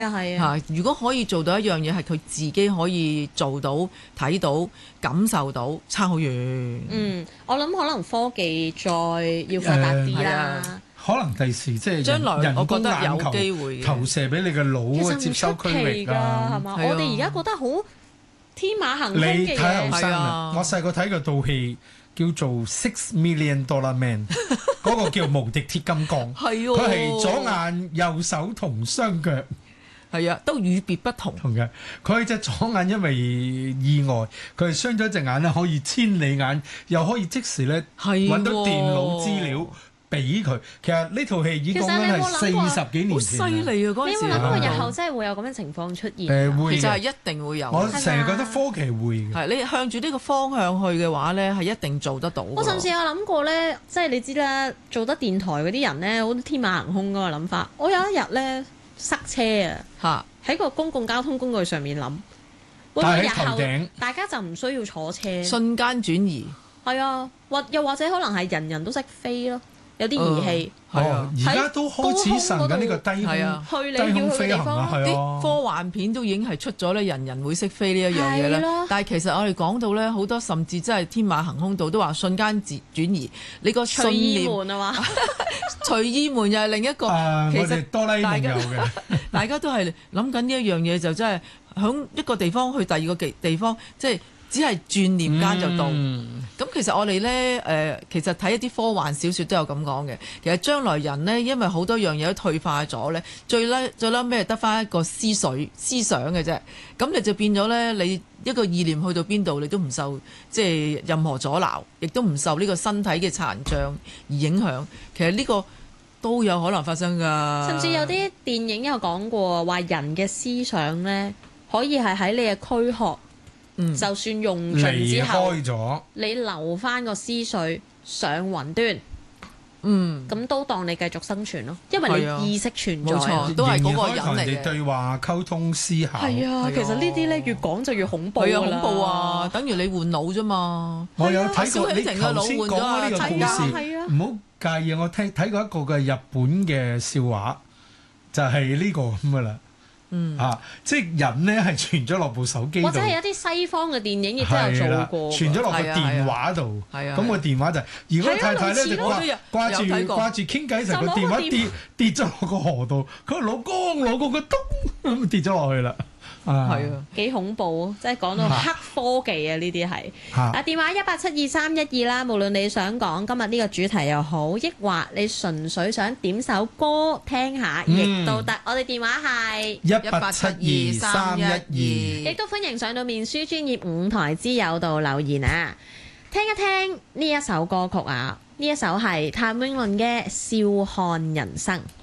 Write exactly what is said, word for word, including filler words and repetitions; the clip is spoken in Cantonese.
係啊， 如果可以做到一樣嘢係佢自己可以做到、睇到、感受到，差好遠。 嗯，我諗可能科技再要發達啲啦。 呃可能第時即係將來人我覺得工眼有機會嘅球投射俾你嘅腦嘅接收區域㗎，係嘛？我哋而家覺得好天馬行空嘅嘢。 你睇後生啊啊！我細個睇過套戲叫做《Six Million Dollar Man》，嗰個叫無敵鐵金剛。 係佢係左眼右手同雙腳。 係啊，都與別不同。 同嘅，佢隻左眼因為意外，佢係傷咗隻眼咧，可以千里眼，又可以即時咧揾到電腦資料。俾佢，其實呢套戲已經講緊係四十幾年前， 好犀利啊！嗰陣時， 你有冇諗過日後真係會有咁嘅情況出現？ 誒會嘅， 其實係一定會有。 我成日覺得科技會嘅。 係你向住呢個方向去嘅話咧，係一定做得到。 我甚至有諗過咧，即係你知啦，做得電台嗰啲人咧，好天馬行空嗰個諗法。我有一日咧塞車啊，喺個公共交通工具上面諗，會唔會日後大家就唔需要坐車， 瞬間轉移？ 係啊，或又或者可能係人人都識飛咯。有啲儀器， 係啊，而家都開始實緊呢個低空低空飛行啦，係啊， 啲科幻片都已經係出咗咧，人人會識飛呢一樣嘢啦。但係其實我哋講到咧，好多甚至真係天馬行空到都話瞬間轉轉移，你個信念隨意門啊嘛， 隨意門又係另一個。 其實哆啦 A 夢有嘅， 大家都係諗緊呢一樣嘢，就真係響一個地方去第二個地地方，即係。只係轉念間就到，咁、嗯、其實我哋咧誒，其實睇一啲科幻小説都有咁講嘅。其實將來人呢，因為好多樣嘢都退化咗咧，最叻最撚咩得返一個思緒思想嘅啫。咁你就變咗咧，你一個意念去到邊度，你都唔受即係任何阻撓，亦都唔受呢個身體嘅殘障而影響。其實呢個都有可能發生㗎。 甚至有啲電影有講過話，人嘅思想咧可以係喺你嘅軀殼。嗯、就算用盡之後，離開咗，你留翻個思緒上雲端，嗯，咁都當你繼續生存咯，因為你意識存在， 啊、都係嗰個人嚟嘅。 同人哋對話溝通思考， 係啊，其實呢啲咧越講就越恐怖啊，恐怖啊！等於你換腦啫嘛。 我有睇過你頭先講呢個故事，唔好介意。我聽睇過一個嘅日本嘅笑話，就係、是、呢個咁噶啦。嗯啊，即係人咧係傳咗落部手機度， 或者係一啲西方嘅電影亦都有做過， 傳咗落個電話度。係啊，咁個電話就係，如果太太咧就掛掛住掛住傾偈時，個電話跌跌咗落個河度，佢老公老公個咚咁跌咗落去啦。 係啊， 幾恐怖，即係講到黑科技啊！呢啲係啊，電話一八七二三一二啦。無論你想講今日呢個主題又好，抑或你純粹想點首歌聽下，亦都得。我哋電話係一八七二三一二， 亦都歡迎上到面書專頁五台之友度留言啊！聽一聽呢一首歌曲啊，呢一首係譚詠麟嘅《笑看人生》。